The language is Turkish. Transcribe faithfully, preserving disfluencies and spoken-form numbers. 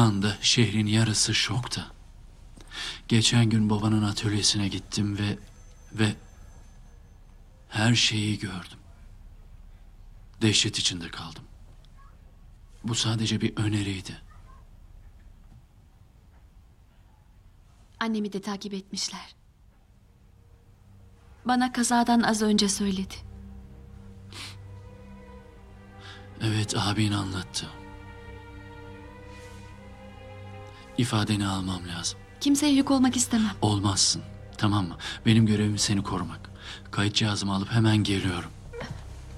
Şu anda şehrin yarısı şokta. Geçen gün babanın atölyesine gittim ve ve her şeyi gördüm. Dehşet içinde kaldım. Bu sadece bir öneriydi. Annemi de takip etmişler. Bana kazadan az önce söyledi. Evet, abin anlattı. İfadeni almam lazım. Kimseye yük olmak istemem. Olmazsın, tamam mı? Benim görevim seni korumak. Kayıt cihazımı alıp hemen geliyorum.